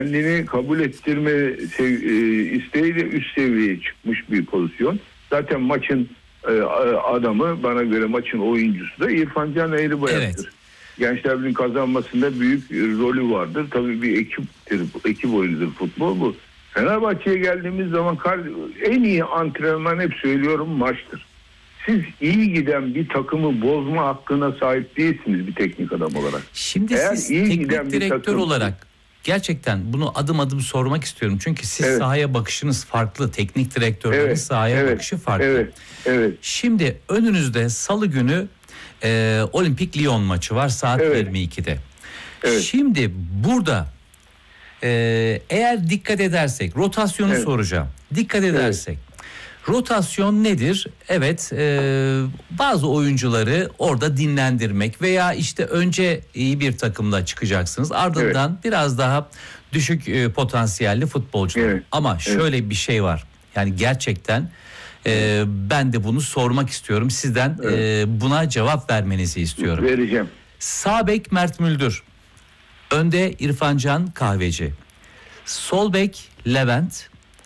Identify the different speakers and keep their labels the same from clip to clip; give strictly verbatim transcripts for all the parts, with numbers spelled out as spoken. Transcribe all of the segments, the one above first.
Speaker 1: kendini kabul ettirme sev- e, isteğiyle üst seviyeye çıkmış bir pozisyon. Zaten maçın e, adamı, bana göre maçın oyuncusu da İrfan Can Eğribayat'tır.
Speaker 2: Evet.
Speaker 1: Gençler Birliği'nin kazanmasında büyük rolü vardır. Tabii bir ekiptir, ekip oyunudur futbol bu. Fenerbahçe'ye geldiğimiz zaman en iyi antrenman, hep söylüyorum, maçtır. Siz iyi giden bir takımı bozma hakkına sahip değilsiniz bir teknik adam olarak.
Speaker 2: Şimdi
Speaker 1: Eğer
Speaker 2: siz
Speaker 1: iyi
Speaker 2: teknik
Speaker 1: giden bir
Speaker 2: direktör
Speaker 1: takım-
Speaker 2: olarak gerçekten bunu adım adım sormak istiyorum. Çünkü siz
Speaker 1: Evet.
Speaker 2: sahaya bakışınız farklı. Teknik direktörlerin
Speaker 1: Evet,
Speaker 2: sahaya
Speaker 1: evet,
Speaker 2: bakışı farklı.
Speaker 1: evet, evet.
Speaker 2: Şimdi önünüzde salı günü e, Olimpik Lyon maçı var saat
Speaker 1: Evet.
Speaker 2: yirmi ikide.
Speaker 1: Evet.
Speaker 2: Şimdi burada e, eğer dikkat edersek, rotasyonu
Speaker 1: Evet.
Speaker 2: soracağım. Dikkat edersek. Rotasyon nedir? Evet, e, bazı oyuncuları orada dinlendirmek veya işte önce iyi bir takımla çıkacaksınız. Ardından biraz daha düşük e, potansiyelli futbolcular.
Speaker 1: Evet.
Speaker 2: Ama şöyle bir şey var. Yani gerçekten e, ben de bunu sormak istiyorum. Sizden e, buna cevap vermenizi istiyorum.
Speaker 1: Vereceğim.
Speaker 2: Sağ bek Mert Müldür. Önde İrfan Can Kahveci. Sol bek Levent.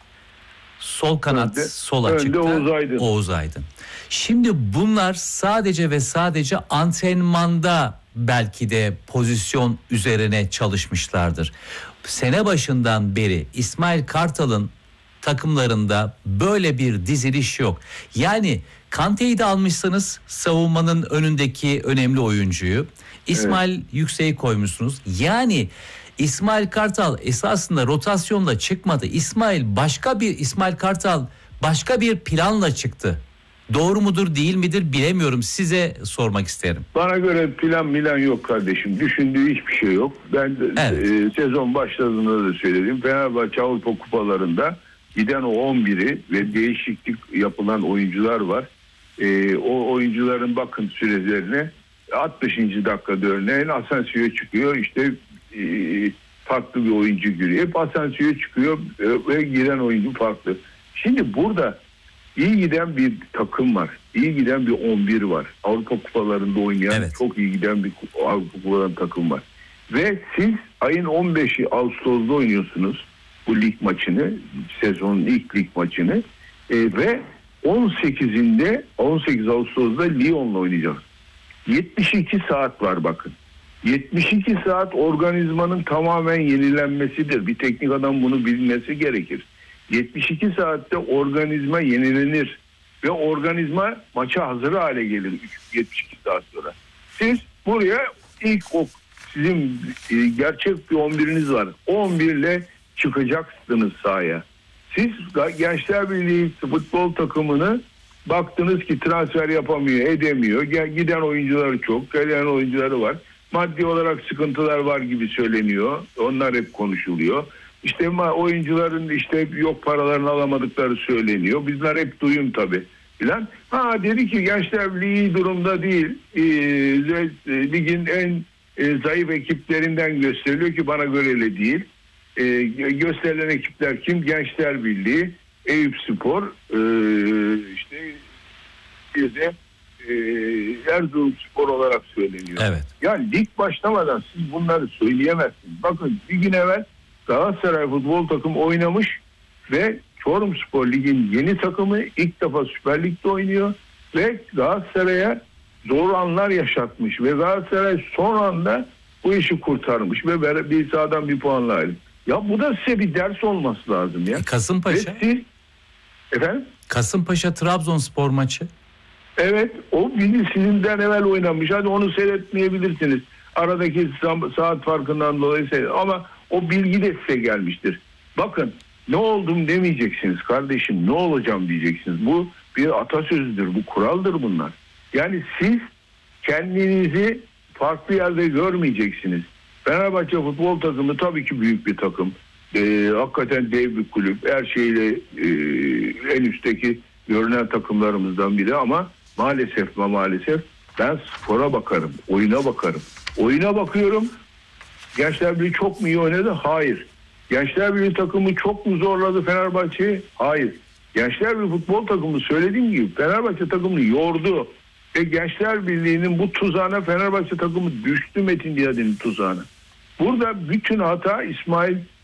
Speaker 2: Sol kanat,
Speaker 1: Önde-
Speaker 2: sol
Speaker 1: önde
Speaker 2: açıkta
Speaker 1: Oğuz Aydın.
Speaker 2: Oğuz Aydın. Şimdi bunlar sadece ve sadece antrenmanda belki de pozisyon üzerine çalışmışlardır. Sene başından beri İsmail Kartal'ın takımlarında böyle bir diziliş yok. Yani Kante'yi de almışsınız, savunmanın önündeki önemli oyuncuyu. İsmail Yüksek'i koymuşsunuz. Yani İsmail Kartal esasında rotasyonla çıkmadı. İsmail başka bir İsmail Kartal başka bir planla çıktı. Doğru mudur değil midir bilemiyorum. Size sormak isterim.
Speaker 1: Bana göre plan milan yok kardeşim. Düşündüğü hiçbir şey yok. Ben de,
Speaker 2: Evet.
Speaker 1: e, sezon başladığında da söyledim. Fenerbahçe Avrupa kupalarında giden o on biri ve değişiklik yapılan oyuncular var. E, o oyuncuların bakın sürelerine, altmışıncı dakikada örneğin Asensio çıkıyor. İşte e, farklı bir oyuncu giriyor. Hep Asensio çıkıyor e, ve giren oyuncu farklı. Şimdi burada İyi giden bir takım var. İyi giden bir on bir var. Avrupa kupalarında oynayan
Speaker 2: Evet.
Speaker 1: çok iyi giden bir Avrupa kupalarında takım var. Ve siz ayın on beşi Ağustos'ta oynuyorsunuz bu lig maçını, sezonun ilk lig maçını e, ve on sekizinde on sekiz Ağustos'ta Lyon'la oynayacağız. yetmiş iki saat var bakın. yetmiş iki saat organizmanın tamamen yenilenmesidir. Bir teknik adam bunu bilmesi gerekir. yetmiş iki saatte organizma yenilenir ve organizma maça hazır hale gelir yetmiş iki saat sonra. Siz buraya ilk o sizin e, gerçek bir on biriniz var. on bir ile çıkacaksınız sahaya. Siz Gençler Birliği futbol takımını baktınız ki transfer yapamıyor, edemiyor. Giden oyuncuları çok, gelen oyuncuları var. Maddi olarak sıkıntılar var gibi söyleniyor. Onlar hep konuşuluyor. İşte oyuncuların işte yok paralarını alamadıkları söyleniyor. Bizler hep duyum tabii filan. Ha dedi ki Gençler Birliği iyi durumda değil. Ee, ligin en e, zayıf ekiplerinden gösteriliyor ki bana göre öyle değil. Ee, gösterilen ekipler kim? Gençler Birliği, Eyüpspor, e, işte bir de e, Erzurumspor olarak söyleniyor.
Speaker 2: Evet.
Speaker 1: Yani lig başlamadan siz bunları söyleyemezsiniz. Bakın bir gün evvel Galatasaray futbol takımı oynamış ve Çorumspor Lig'in yeni takımı ilk defa Süper Lig'de oynuyor ve Galatasaray'a zor anlar yaşatmış ve Galatasaray son anda bu işi kurtarmış ve bir sahadan bir puanla ayrı. Ya bu da size bir ders olması lazım ya.
Speaker 2: E, Kasımpaşa.
Speaker 1: Ve siz, efendim?
Speaker 2: Kasımpaşa Trabzonspor maçı.
Speaker 1: Evet, o bilgi sizinden evvel oynamış. Hadi onu seyretmeyebilirsiniz. Aradaki saat farkından dolayı seyret. Ama o bilgi de size gelmiştir. Bakın ne oldum demeyeceksiniz kardeşim, ne olacağım diyeceksiniz. Bu bir atasözüdür, bu kuraldır bunlar. Yani siz kendinizi farklı yerde görmeyeceksiniz. Fenerbahçe futbol takımı tabii ki büyük bir takım. Ee, hakikaten dev bir kulüp. Her şeyle e, en üstteki görünen takımlarımızdan biri ama maalesef ve maalesef ben spora bakarım, oyuna bakarım. Oyuna bakıyorum. Gençler Birliği çok mu iyi oynadı? Hayır. Gençler Birliği takımı çok mu zorladı Fenerbahçe'yi? Hayır. Gençler Birliği futbol takımı söylediğim gibi Fenerbahçe takımını yordu. Ve Gençler Birliği'nin bu tuzağına Fenerbahçe takımı düştü Metin Diyadin'in tuzağına. Burada bütün hata İsmail